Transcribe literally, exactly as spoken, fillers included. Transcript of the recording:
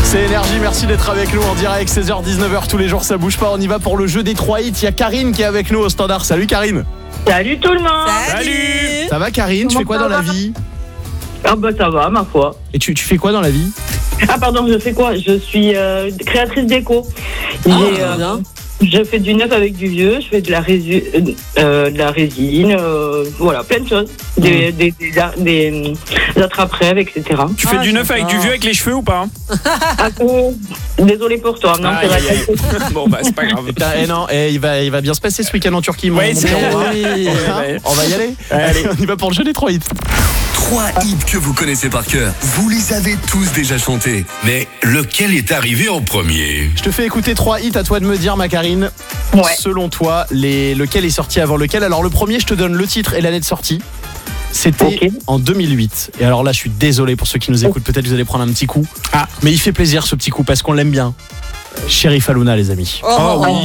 C'est Énergie, merci d'être avec nous en direct, seize heures dix-neuf heures tous les jours, ça bouge pas. On y va pour le jeu des trois hits. Il y a Karine qui est avec nous au standard. Salut Karine. Salut tout le monde. Salut. Ça va Karine? Tu fais quoi dans la vie? Ah bah ça va, ma foi. Et tu, tu fais quoi dans la vie? Ah pardon, je fais quoi? Je suis euh, créatrice déco. J'ai, euh, je fais du neuf avec du vieux, je fais de la, résu- euh, de la résine, euh, voilà, plein de choses. Des, mmh. des, des, des, des attrape-rêves, et cetera. Tu fais ah, du neuf avec du vieux avec les cheveux ou pas? Ah, euh, désolé pour toi, non, ah, c'est vrai. Bon bah c'est pas grave. Et non, et il va, il va bien se passer ce week-end en Turquie. Oui, c'est bon. Oui, on va y aller. Allez, on y va pour le jeu des trois hits. Trois hits que vous connaissez par cœur. Vous les avez tous déjà chantés. Mais lequel est arrivé en premier? Je te fais écouter trois hits, à toi de me dire, ma Karine. Ouais. Selon toi, les, lequel est sorti avant lequel? Alors le premier, je te donne le titre et l'année de sortie. C'était okay. En deux mille huit. Et alors là, je suis désolé pour ceux qui nous écoutent. Peut-être que vous allez prendre un petit coup. Ah. Mais il fait plaisir ce petit coup parce qu'on l'aime bien. Sheriff Aluna, les amis. Oh, oh oui.